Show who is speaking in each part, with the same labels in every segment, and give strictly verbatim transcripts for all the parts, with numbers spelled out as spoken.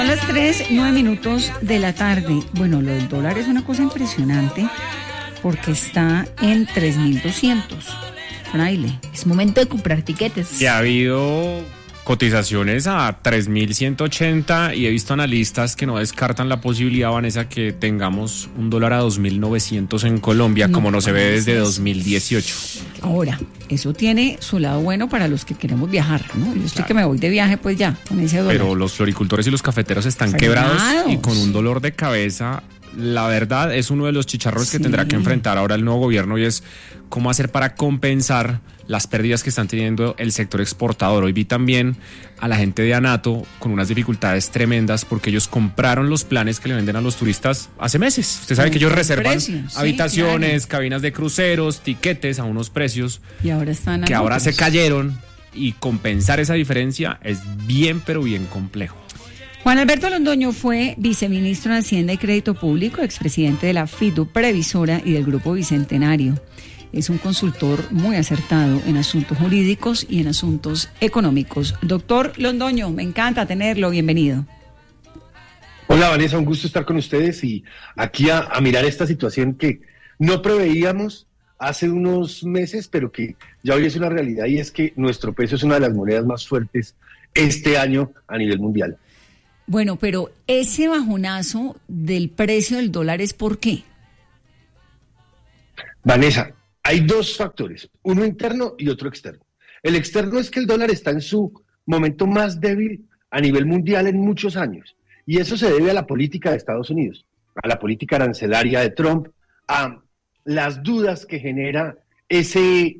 Speaker 1: Son las tres, nueve minutos de la tarde. Bueno, lo del dólar es una cosa impresionante porque está en tres mil doscientos. Fraile.
Speaker 2: Es momento de comprar tiquetes.
Speaker 3: Y ha habido cotizaciones a tres mil ciento ochenta y he visto analistas que no descartan la posibilidad, Vanessa, que tengamos un dólar a dos mil novecientos en Colombia, no, como no se ve desde dos mil dieciocho.
Speaker 1: Ahora, eso tiene su lado bueno para los que queremos viajar, ¿no? Yo estoy claro. que me voy de viaje, pues ya, con ese dólar.
Speaker 3: Pero los floricultores y los cafeteros están
Speaker 1: Frenados.
Speaker 3: quebrados y con un dolor de cabeza. La verdad es uno de los chicharros sí. que tendrá que enfrentar ahora el nuevo gobierno, y es cómo hacer para compensar las pérdidas que están teniendo el sector exportador. Hoy vi también a la gente de Anato con unas dificultades tremendas porque ellos compraron los planes que le venden a los turistas hace meses. Usted sabe que ellos reservan precios, habitaciones, sí, claro. cabinas de cruceros, tiquetes a unos precios
Speaker 1: y ahora están
Speaker 3: que ahora se cayeron, y compensar esa diferencia es bien, pero bien complejo.
Speaker 1: Juan Alberto Londoño fue viceministro de Hacienda y Crédito Público, expresidente de la FIDU Previsora y del Grupo Bicentenario. Es un consultor muy acertado en asuntos jurídicos y en asuntos económicos. Doctor Londoño, me encanta tenerlo, bienvenido.
Speaker 4: Hola Vanessa, un gusto estar con ustedes y aquí a, a mirar esta situación que no preveíamos hace unos meses, pero que ya hoy es una realidad, y es que nuestro peso es una de las monedas más fuertes este año a nivel mundial.
Speaker 1: Bueno, pero ese bajonazo del precio del dólar ¿es por qué?
Speaker 4: Vanessa, hay dos factores, uno interno y otro externo. El externo es que el dólar está en su momento más débil a nivel mundial en muchos años, y eso se debe a la política de Estados Unidos, a la política arancelaria de Trump, a las dudas que genera ese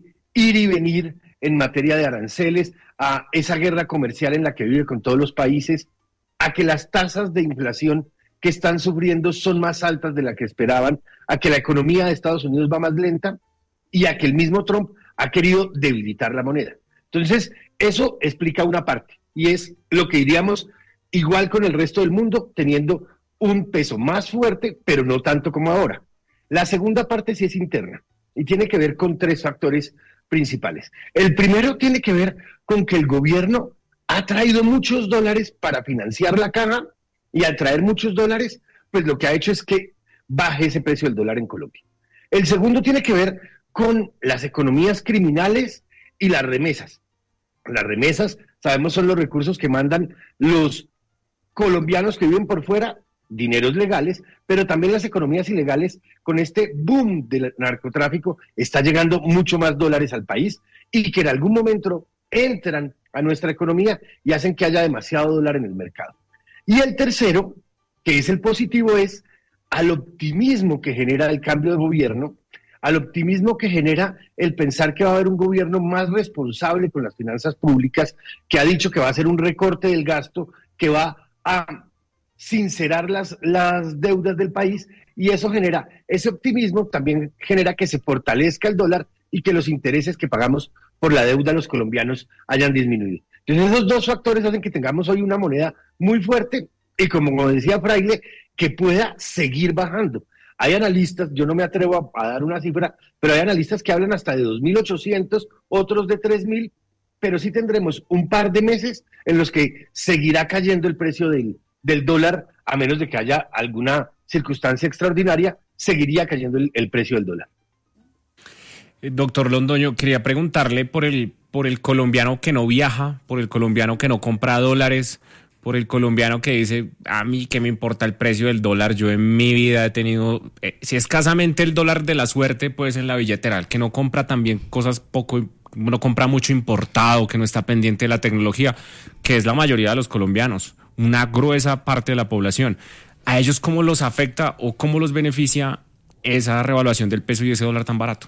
Speaker 4: ir y venir en materia de aranceles, a esa guerra comercial en la que vive con todos los países, a que las tasas de inflación que están sufriendo son más altas de la que esperaban, a que la economía de Estados Unidos va más lenta y a que el mismo Trump ha querido debilitar la moneda. Entonces, eso explica una parte, y es lo que diríamos igual con el resto del mundo, teniendo un peso más fuerte, pero no tanto como ahora. La segunda parte sí es interna y tiene que ver con tres factores principales. El primero tiene que ver con que el gobierno ha traído muchos dólares para financiar la caja, y al traer muchos dólares, pues lo que ha hecho es que baje ese precio del dólar en Colombia. El segundo tiene que ver con las economías criminales y las remesas. Las remesas, sabemos, son los recursos que mandan los colombianos que viven por fuera, dineros legales, pero también las economías ilegales. Con este boom del narcotráfico está llegando mucho más dólares al país, y que en algún momento entran a nuestra economía y hacen que haya demasiado dólar en el mercado. Y el tercero, que es el positivo, es al optimismo que genera el cambio de gobierno, al optimismo que genera el pensar que va a haber un gobierno más responsable con las finanzas públicas, que ha dicho que va a hacer un recorte del gasto, que va a sincerar las, las deudas del país, y eso genera, ese optimismo también genera que se fortalezca el dólar y que los intereses que pagamos por la deuda de los colombianos hayan disminuido. Entonces esos dos factores hacen que tengamos hoy una moneda muy fuerte y, como decía Fraile, que pueda seguir bajando. Hay analistas, yo no me atrevo a, a dar una cifra, pero hay analistas que hablan hasta de dos mil ochocientos, otros de tres mil, pero sí tendremos un par de meses en los que seguirá cayendo el precio del, del dólar, a menos de que haya alguna circunstancia extraordinaria, seguiría cayendo el, el precio del dólar.
Speaker 3: Doctor Londoño, quería preguntarle por el, por el colombiano que no viaja, por el colombiano que no compra dólares, por el colombiano que dice, a mí qué me importa el precio del dólar, yo en mi vida he tenido, eh, si escasamente el dólar de la suerte, pues en la billetera, el que no compra también cosas poco, no compra mucho importado, que no está pendiente de la tecnología, que es la mayoría de los colombianos, una gruesa parte de la población. ¿A ellos cómo los afecta o cómo los beneficia esa revaluación del peso y ese dólar tan barato?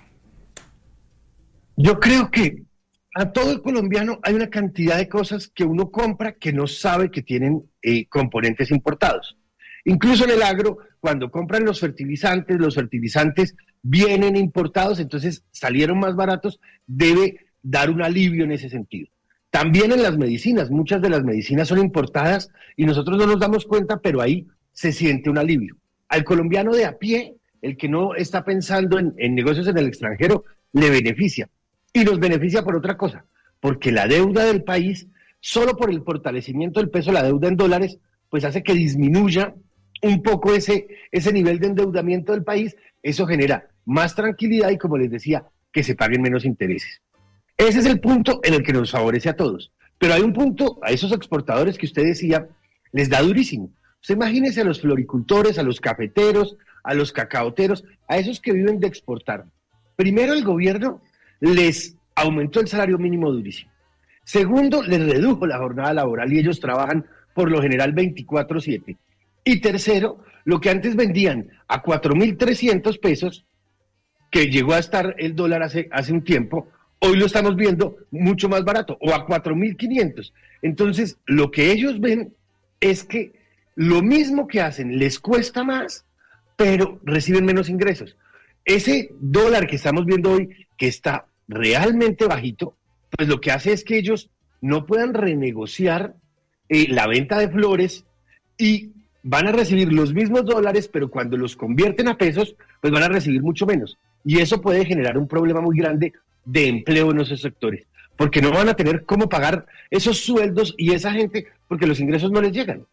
Speaker 4: Yo creo que a todo el colombiano hay una cantidad de cosas que uno compra que no sabe que tienen eh, componentes importados. Incluso en el agro, cuando compran los fertilizantes, los fertilizantes vienen importados, entonces salieron más baratos, debe dar un alivio en ese sentido. También en las medicinas, muchas de las medicinas son importadas y nosotros no nos damos cuenta, pero ahí se siente un alivio. Al colombiano de a pie, el que no está pensando en, en negocios en el extranjero, le beneficia. Y nos beneficia por otra cosa, porque la deuda del país, solo por el fortalecimiento del peso, la deuda en dólares, pues hace que disminuya un poco ese, ese nivel de endeudamiento del país. Eso genera más tranquilidad y, como les decía, que se paguen menos intereses. Ese es el punto en el que nos favorece a todos. Pero hay un punto a esos exportadores que usted decía, les da durísimo. Usted imagínese a los floricultores, a los cafeteros, a los cacaoteros, a esos que viven de exportar. Primero, el gobierno les aumentó el salario mínimo durísimo. Segundo, les redujo la jornada laboral y ellos trabajan por lo general veinticuatro siete. Y tercero, lo que antes vendían a cuatro mil trescientos pesos, que llegó a estar el dólar hace, hace un tiempo, hoy lo estamos viendo mucho más barato, o a cuatro mil quinientos. Entonces, lo que ellos ven es que lo mismo que hacen les cuesta más, pero reciben menos ingresos. Ese dólar que estamos viendo hoy, que está realmente bajito, pues lo que hace es que ellos no puedan renegociar eh, la venta de flores y van a recibir los mismos dólares, pero cuando los convierten a pesos, pues van a recibir mucho menos. Y eso puede generar un problema muy grande de empleo en esos sectores, porque no van a tener cómo pagar esos sueldos y esa gente, porque los ingresos no les llegan.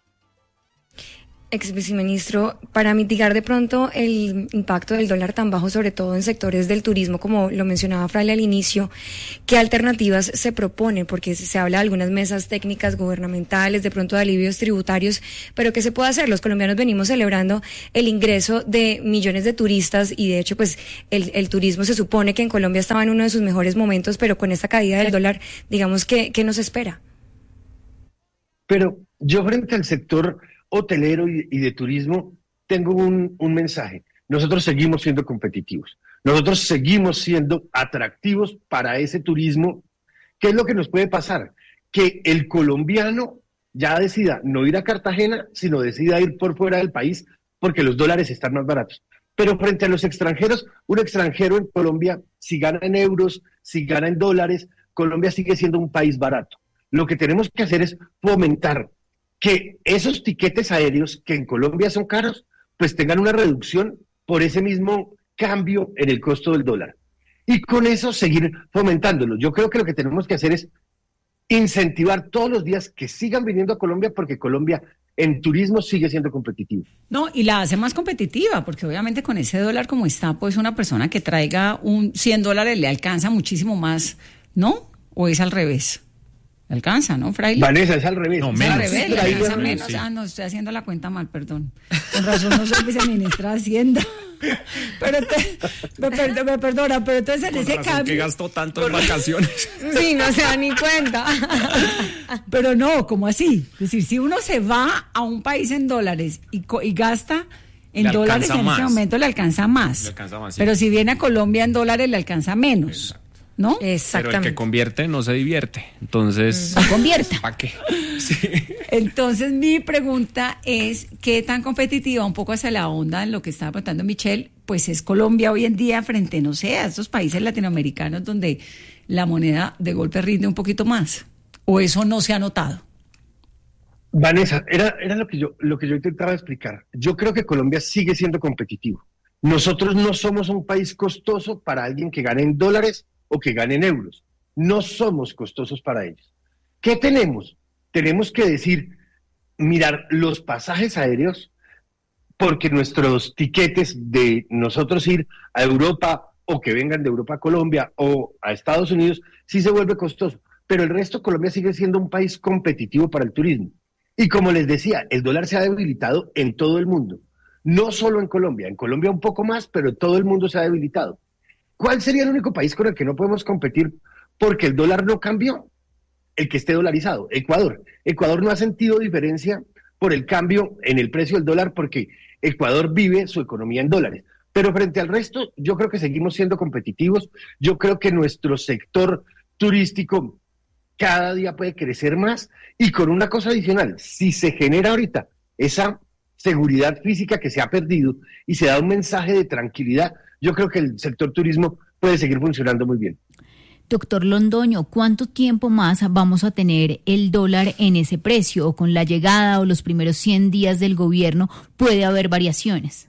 Speaker 5: Ex viceministro, para mitigar de pronto el impacto del dólar tan bajo, sobre todo en sectores del turismo, como lo mencionaba Fraile al inicio, ¿qué alternativas se propone? Porque se habla de algunas mesas técnicas gubernamentales, de pronto de alivios tributarios, pero ¿qué se puede hacer? Los colombianos venimos celebrando el ingreso de millones de turistas y de hecho pues el, el turismo se supone que en Colombia estaba en uno de sus mejores momentos, pero con esta caída del dólar, digamos, ¿qué, qué nos espera?
Speaker 4: Pero yo frente al sector hotelero y, y de turismo, tengo un, un mensaje. Nosotros seguimos siendo competitivos. Nosotros seguimos siendo atractivos para ese turismo. ¿Qué es lo que nos puede pasar? Que el colombiano ya decida no ir a Cartagena, sino decida ir por fuera del país porque los dólares están más baratos. Pero frente a los extranjeros, un extranjero en Colombia, si gana en euros, si gana en dólares, Colombia sigue siendo un país barato. Lo que tenemos que hacer es fomentar que esos tiquetes aéreos que en Colombia son caros, pues tengan una reducción por ese mismo cambio en el costo del dólar. Y con eso seguir fomentándolo. Yo creo que lo que tenemos que hacer es incentivar todos los días que sigan viniendo a Colombia, porque Colombia en turismo sigue siendo competitivo.
Speaker 1: No, y la hace más competitiva, porque obviamente con ese dólar como está, pues una persona que traiga un cien dólares le alcanza muchísimo más, ¿no? ¿O es al revés? Alcanza, ¿no, Fraile?
Speaker 4: Vanessa, es al revés.
Speaker 3: No,
Speaker 1: Es
Speaker 3: menos.
Speaker 1: al revés, le alcanza
Speaker 3: Sí.
Speaker 1: menos. Ah, no, estoy haciendo la cuenta mal, perdón. Con razón no soy viceministra de Hacienda. Pero te, me, per- me perdona, pero entonces en
Speaker 3: Con
Speaker 1: ese
Speaker 3: razón
Speaker 1: cambio...
Speaker 3: que gastó tanto en vacaciones.
Speaker 5: Sí, no se da ni cuenta.
Speaker 1: Pero no, ¿cómo así? Es decir, si uno se va a un país en dólares y, co- y gasta en
Speaker 3: Le
Speaker 1: dólares,
Speaker 3: alcanza
Speaker 1: en ese
Speaker 3: más.
Speaker 1: momento le alcanza más.
Speaker 3: Le alcanza más, sí.
Speaker 1: Pero si viene a Colombia en dólares, le alcanza menos.
Speaker 3: Exacto.
Speaker 1: ¿No?
Speaker 3: Pero el
Speaker 5: Exactamente.
Speaker 3: que convierte no se divierte. Entonces,
Speaker 2: No convierta.
Speaker 3: ¿para qué? Sí.
Speaker 1: Entonces, mi pregunta es, ¿qué tan competitiva, un poco hacia la onda en lo que estaba preguntando Michelle, pues es Colombia hoy en día frente, no sé, a estos países latinoamericanos donde la moneda de golpe rinde un poquito más? ¿O eso no se ha notado?
Speaker 4: Vanessa, era, era lo que yo, lo que yo intentaba explicar. Yo creo que Colombia sigue siendo competitivo. Nosotros no somos un país costoso para alguien que gane en dólares o que gane en euros. No somos costosos para ellos. ¿Qué tenemos? Tenemos que decir, mirar los pasajes aéreos, porque nuestros tiquetes de nosotros ir a Europa o que vengan de Europa a Colombia o a Estados Unidos, sí se vuelve costoso. Pero el resto, Colombia sigue siendo un país competitivo para el turismo. Y como les decía, el dólar se ha debilitado en todo el mundo. No solo en Colombia, en Colombia un poco más, pero todo el mundo se ha debilitado. ¿Cuál sería el único país con el que no podemos competir porque el dólar no cambió? El que esté dolarizado, Ecuador. Ecuador no ha sentido diferencia por el cambio en el precio del dólar porque Ecuador vive su economía en dólares. Pero frente al resto, yo creo que seguimos siendo competitivos. Yo creo que nuestro sector turístico cada día puede crecer más y con una cosa adicional, si se genera ahorita esa seguridad física que se ha perdido y se da un mensaje de tranquilidad, yo creo que el sector turismo puede seguir funcionando muy bien.
Speaker 2: Doctor Londoño, ¿cuánto tiempo más vamos a tener el dólar en ese precio? ¿O con la llegada o los primeros cien días del gobierno puede haber variaciones?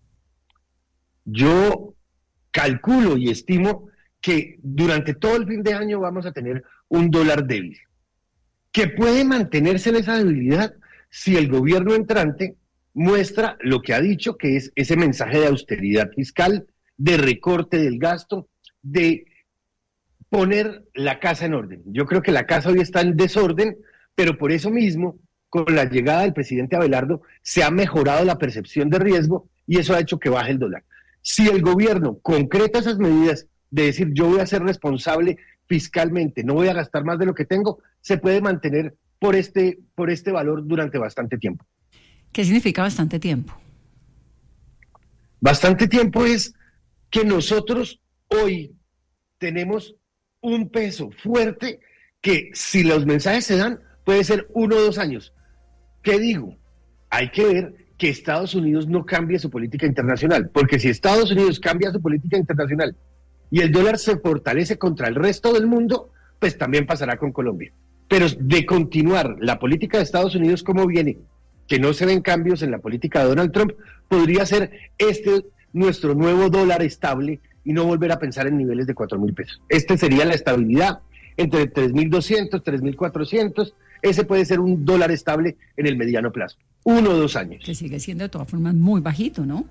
Speaker 4: Yo calculo y estimo que durante todo el fin de año vamos a tener un dólar débil, que puede mantenerse en esa debilidad si el gobierno entrante muestra lo que ha dicho, que es ese mensaje de austeridad fiscal, de recorte del gasto, de poner la casa en orden. Yo creo que la casa hoy está en desorden, pero por eso mismo, con la llegada del presidente Abelardo, se ha mejorado la percepción de riesgo y eso ha hecho que baje el dólar. Si el gobierno concreta esas medidas de decir yo voy a ser responsable fiscalmente, no voy a gastar más de lo que tengo, se puede mantener por este, por este valor durante bastante tiempo.
Speaker 1: ¿Qué significa bastante tiempo?
Speaker 4: Bastante tiempo es que nosotros hoy tenemos un peso fuerte que si los mensajes se dan puede ser uno o dos años. ¿Qué digo? Hay que ver que Estados Unidos no cambie su política internacional, porque si Estados Unidos cambia su política internacional y el dólar se fortalece contra el resto del mundo, pues también pasará con Colombia. Pero de continuar la política de Estados Unidos como viene, que no se ven cambios en la política de Donald Trump, podría ser este nuestro nuevo dólar estable y no volver a pensar en niveles de cuatro mil pesos. Este sería la estabilidad entre tres mil doscientos, tres mil cuatrocientos. Ese puede ser un dólar estable en el mediano plazo, uno o dos años.
Speaker 1: Que sigue siendo de todas formas muy bajito, ¿no?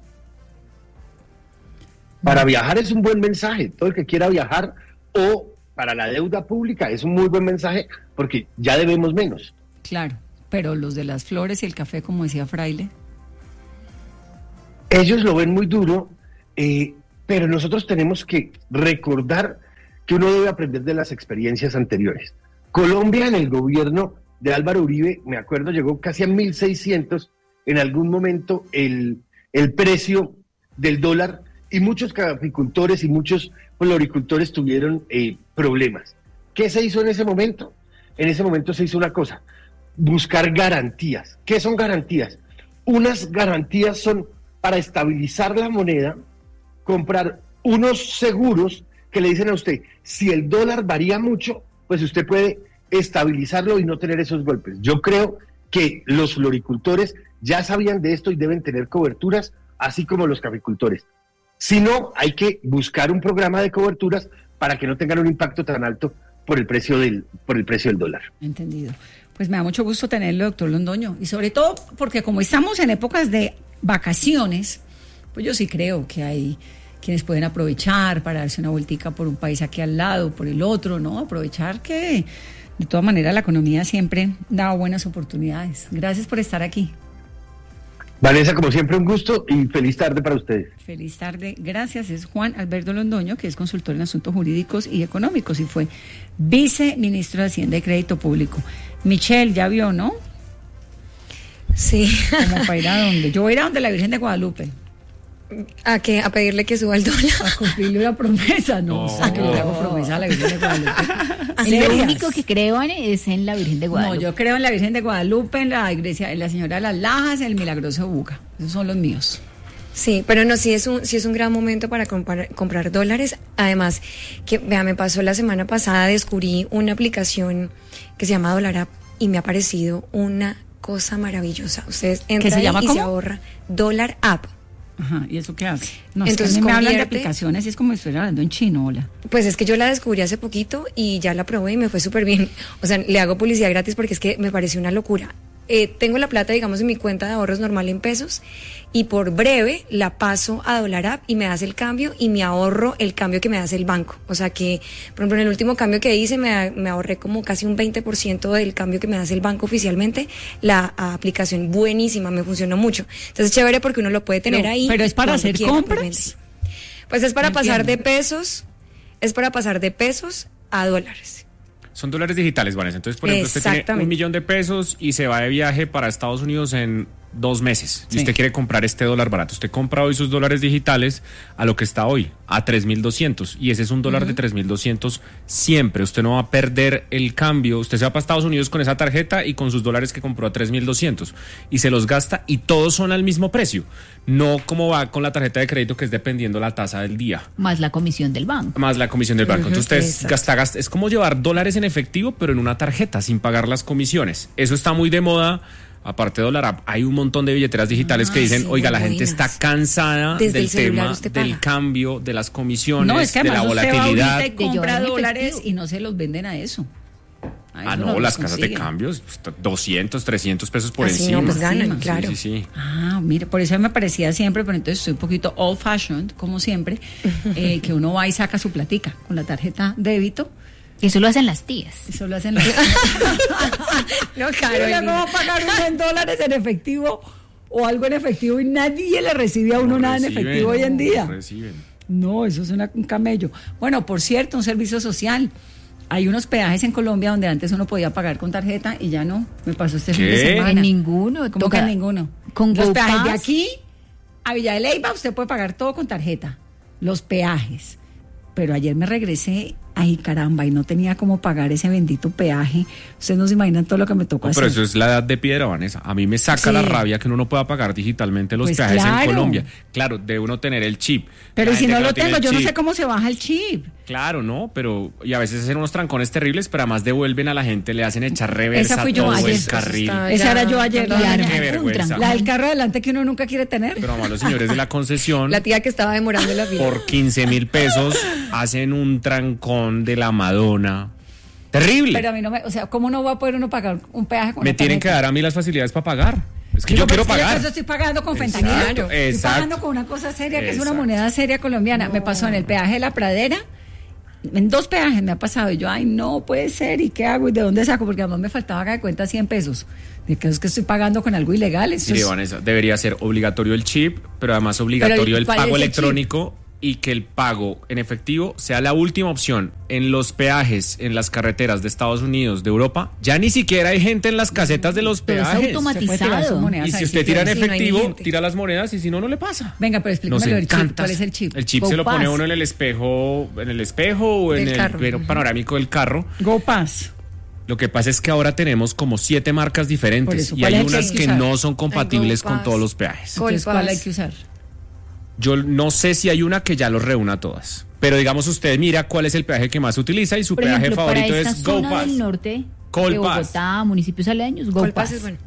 Speaker 4: Para viajar es un buen mensaje, todo el que quiera viajar, o para la deuda pública es un muy buen mensaje porque ya debemos menos.
Speaker 1: Claro, pero los de las flores y el café, como decía Fraile.
Speaker 4: Ellos lo ven muy duro, eh, pero nosotros tenemos que recordar que uno debe aprender de las experiencias anteriores. Colombia en el gobierno de Álvaro Uribe, me acuerdo, llegó casi a mil seiscientos en algún momento el, el precio del dólar y muchos caficultores y muchos floricultores tuvieron eh, problemas. ¿Qué se hizo en ese momento? En ese momento se hizo una cosa, buscar garantías. ¿Qué son garantías? Unas garantías son para estabilizar la moneda, comprar unos seguros que le dicen a usted, si el dólar varía mucho, pues usted puede estabilizarlo y no tener esos golpes. Yo creo que los floricultores ya sabían de esto y deben tener coberturas, así como los caficultores. Si no, hay que buscar un programa de coberturas para que no tengan un impacto tan alto por el precio del, por el precio del dólar.
Speaker 1: Entendido. Pues me da mucho gusto tenerlo, doctor Londoño, y sobre todo porque como estamos en épocas de vacaciones, pues yo sí creo que hay quienes pueden aprovechar para darse una vueltica por un país aquí al lado, por el otro, ¿no? Aprovechar que de todas maneras la economía siempre da buenas oportunidades. Gracias por estar aquí.
Speaker 4: Vanessa, como siempre, un gusto y feliz tarde para ustedes.
Speaker 1: Feliz tarde, gracias. Es Juan Alberto Londoño, que es consultor en asuntos jurídicos y económicos y fue viceministro de Hacienda y Crédito Público. Michelle, ya vio, ¿no?
Speaker 5: Sí.
Speaker 1: Como para ir a dónde. Yo voy a ir a donde la Virgen de Guadalupe.
Speaker 5: ¿A qué? ¿A pedirle que suba el dólar?
Speaker 1: A cumplirle una promesa, no.
Speaker 3: No.
Speaker 1: A que le hago promesa a la Virgen de Guadalupe.
Speaker 2: Lo único que creo en es en la Virgen de Guadalupe.
Speaker 1: No, yo creo en la Virgen de Guadalupe, en la iglesia, en la Señora de las Lajas, en el Milagroso Buga. Esos son los míos.
Speaker 5: Sí, pero no, sí es un, sí es un gran momento para comprar, comprar dólares. Además, que vea, me pasó la semana pasada, descubrí una aplicación que se llama Dollar App y me ha parecido una cosa maravillosa. Ustedes entran
Speaker 1: se llama
Speaker 5: y
Speaker 1: cómo?
Speaker 5: se ahorra. Dollar App.
Speaker 1: Ajá, ¿y eso qué hace? No,
Speaker 5: Entonces,
Speaker 1: es que a mí me hablan de
Speaker 5: convierte-
Speaker 1: aplicaciones y es como si estuviera hablando en chino, hola.
Speaker 5: Pues es que yo la descubrí hace poquito y ya la probé y me fue súper bien. O sea, le hago publicidad gratis porque es que me pareció una locura. Eh, tengo la plata, digamos, en mi cuenta de ahorros normal en pesos y por breve la paso a Dollar App y me hace el cambio y me ahorro el cambio que me hace el banco. O sea que, por ejemplo, en el último cambio que hice me, me ahorré como casi un veinte por ciento del cambio que me hace el banco oficialmente. La aplicación buenísima, me funcionó mucho. Entonces es chévere porque uno lo puede tener
Speaker 1: Pero-
Speaker 5: ahí.
Speaker 1: pero es para
Speaker 5: cuando
Speaker 1: hacer
Speaker 5: quiera,
Speaker 1: compras.
Speaker 5: obviamente. Pues es para
Speaker 1: No
Speaker 5: pasar
Speaker 1: entiendo.
Speaker 5: de pesos, es para pasar de pesos a dólares.
Speaker 3: Son dólares digitales, Vanessa. Entonces, por ejemplo, usted tiene
Speaker 5: Exactamente.
Speaker 3: un millón de pesos y se va de viaje para Estados Unidos en dos meses.
Speaker 1: Sí.
Speaker 3: Y usted quiere comprar este dólar barato. Usted compra hoy sus dólares digitales a lo que está hoy, a tres mil doscientos. Y ese es un dólar
Speaker 1: Ujú.
Speaker 3: de tres mil doscientos siempre. Usted no va a perder el cambio. Usted se va para Estados Unidos con esa tarjeta y con sus dólares que compró a tres mil doscientos. Y se los gasta y todos son al mismo precio. No como va con la tarjeta de crédito, que es dependiendo la tasa del día.
Speaker 2: Más la comisión del banco.
Speaker 3: Más la comisión del banco.
Speaker 5: Ujú,
Speaker 3: Entonces, usted
Speaker 5: exacto.
Speaker 3: gasta, gasta. Es como llevar dólares en efectivo, pero en una tarjeta, sin pagar las comisiones. Eso está muy de moda. Aparte de Dollar App, hay un montón de billeteras digitales
Speaker 5: Ah,
Speaker 3: que dicen,
Speaker 5: sí,
Speaker 3: oiga, la
Speaker 5: muy
Speaker 3: gente
Speaker 5: buenas.
Speaker 3: está cansada
Speaker 5: Desde
Speaker 3: del
Speaker 5: el celular
Speaker 3: tema
Speaker 5: usted
Speaker 3: del
Speaker 5: paga.
Speaker 3: cambio, de las comisiones,
Speaker 1: No, es que
Speaker 3: de la
Speaker 1: además usted va
Speaker 3: volatilidad.
Speaker 1: ahorita y
Speaker 2: de
Speaker 1: compra
Speaker 2: llevar en
Speaker 1: dólares
Speaker 2: efectivo.
Speaker 1: y no se los venden a eso. Ahí
Speaker 3: Ah,
Speaker 1: uno
Speaker 3: no,
Speaker 1: los
Speaker 3: las casas de
Speaker 1: consigue.
Speaker 3: cambios, pues, doscientos, trescientos pesos por
Speaker 5: Así
Speaker 3: encima.
Speaker 5: no, pues ganan,
Speaker 1: Encima.
Speaker 5: claro.
Speaker 3: Sí, sí, sí.
Speaker 1: Ah, mire, por eso me parecía siempre, pero entonces estoy un poquito old fashioned, como siempre, eh, que uno va y saca su platica con la tarjeta débito.
Speaker 2: Eso lo hacen las tías.
Speaker 1: Eso lo hacen los...
Speaker 5: No,
Speaker 1: Pero
Speaker 5: Carolina.
Speaker 1: ¿cómo va a pagar uno en dólares en efectivo o algo en efectivo y nadie le recibe a uno
Speaker 3: No
Speaker 1: nada en
Speaker 3: reciben,
Speaker 1: efectivo hoy en
Speaker 3: no
Speaker 1: día?
Speaker 3: reciben.
Speaker 1: No, eso es una- un camello. Bueno, por cierto, un servicio social. Hay unos peajes en Colombia donde antes uno podía pagar con tarjeta y ya no. Me pasó este fin de
Speaker 3: ¿Qué?
Speaker 1: semana.
Speaker 2: En ninguno.
Speaker 1: ¿Cómo
Speaker 2: toca-
Speaker 1: que en ninguno?
Speaker 2: Con
Speaker 1: Los
Speaker 2: Go
Speaker 1: peajes de
Speaker 2: Pass.
Speaker 1: aquí a Villa de Leyva usted puede pagar todo con tarjeta. Los peajes. Pero ayer me regresé, ay caramba, y no tenía cómo pagar ese bendito peaje. Ustedes no se imaginan todo lo que me tocó
Speaker 3: No,
Speaker 1: hacer.
Speaker 3: pero eso es la edad de piedra, Vanessa. A mí me saca
Speaker 1: Sí.
Speaker 3: la rabia que uno no pueda pagar digitalmente los
Speaker 1: Pues
Speaker 3: peajes
Speaker 1: claro.
Speaker 3: en Colombia. Claro, debe uno tener el chip.
Speaker 1: Pero
Speaker 3: La
Speaker 1: si
Speaker 3: gente
Speaker 1: no
Speaker 3: que
Speaker 1: lo
Speaker 3: tiene
Speaker 1: tengo,
Speaker 3: el
Speaker 1: yo no
Speaker 3: chip,
Speaker 1: sé cómo se baja el chip.
Speaker 3: Claro, ¿no? Pero, y a veces hacen unos trancones terribles, pero además devuelven a la gente, le hacen echar reversa
Speaker 1: Esa fui yo
Speaker 3: todo
Speaker 1: ayer.
Speaker 3: el carril.
Speaker 5: Está-
Speaker 1: Esa
Speaker 5: ya,
Speaker 1: era yo ayer.
Speaker 5: no,
Speaker 1: La,
Speaker 5: no,
Speaker 1: doña-
Speaker 3: Qué vergüenza.
Speaker 1: la del carro adelante que uno nunca quiere tener.
Speaker 3: Pero además los señores de la concesión,
Speaker 5: La tía que estaba demorando la fila.
Speaker 3: por quince mil pesos, hacen un trancón de la Madonna. Terrible.
Speaker 1: Pero a mí no me, o sea, ¿cómo no va a poder uno pagar un peaje con
Speaker 3: Me
Speaker 1: una
Speaker 3: tienen que
Speaker 1: tarjeta?
Speaker 3: dar a mí las facilidades para pagar. Es que
Speaker 1: Digo,
Speaker 3: yo quiero
Speaker 1: pero es que
Speaker 3: pagar.
Speaker 1: Yo estoy pagando con
Speaker 3: Exacto,
Speaker 1: fentanilo. Estoy
Speaker 3: exacto.
Speaker 1: pagando con una cosa seria que es una
Speaker 3: Exacto.
Speaker 1: moneda seria colombiana. Me pasó en el peaje de la Pradera. En dos peajes me ha pasado. Y yo, ay, no puede ser. ¿Y qué hago? ¿Y de dónde saco? Porque además me faltaba acá de cuenta cien pesos. De que es que estoy pagando con algo ilegal. Eso
Speaker 3: Mire,
Speaker 1: es-
Speaker 3: Vanessa, debería ser obligatorio el chip, pero además obligatorio el
Speaker 1: ¿cuál
Speaker 3: pago
Speaker 1: es el
Speaker 3: electrónico y que el pago en efectivo sea la última opción. En los peajes, en las carreteras de Estados Unidos, de Europa, ya ni siquiera hay gente en las casetas de los
Speaker 2: Todo es
Speaker 3: peajes.
Speaker 2: automatizado.
Speaker 1: Se puede tirar sus monedas
Speaker 3: Y si
Speaker 1: ahí,
Speaker 3: usted
Speaker 1: si
Speaker 3: tira en
Speaker 1: quiere.
Speaker 5: Sí, no hay ni
Speaker 3: efectivo,
Speaker 5: gente.
Speaker 3: tira las monedas y si no, no le pasa.
Speaker 1: Venga, pero
Speaker 3: Nos
Speaker 1: explíqueme lo del chip.
Speaker 3: encanta.
Speaker 1: ¿Cuál es el chip?
Speaker 3: El chip
Speaker 2: Go
Speaker 3: se lo pone
Speaker 2: Pass.
Speaker 3: uno en el espejo, en el espejo o en
Speaker 5: Del
Speaker 3: el
Speaker 5: carro.
Speaker 3: pero panorámico del carro.
Speaker 1: Go Pass.
Speaker 3: Lo que pasa es que ahora tenemos como siete marcas
Speaker 1: Por
Speaker 3: diferentes
Speaker 1: eso,
Speaker 3: y
Speaker 1: ¿cuál
Speaker 3: hay
Speaker 1: es el que
Speaker 3: unas
Speaker 1: hay que
Speaker 3: que
Speaker 1: usar?
Speaker 3: no son compatibles
Speaker 5: Go
Speaker 3: con
Speaker 5: Pass.
Speaker 3: todos los peajes.
Speaker 5: Go
Speaker 1: Entonces, ¿cuál
Speaker 5: Pass.
Speaker 1: hay que usar?
Speaker 3: Yo no sé si hay una que ya los reúna todas, pero digamos usted mira cuál es el peaje que más utiliza y su
Speaker 2: Por
Speaker 3: peaje
Speaker 2: ejemplo,
Speaker 3: favorito
Speaker 2: para esta
Speaker 3: es Go
Speaker 2: zona
Speaker 3: Pass.
Speaker 2: del norte
Speaker 3: Col
Speaker 2: de
Speaker 3: Pass.
Speaker 2: Bogotá, municipios aledaños, Go
Speaker 5: Col Pass
Speaker 2: Pass.
Speaker 5: es bueno.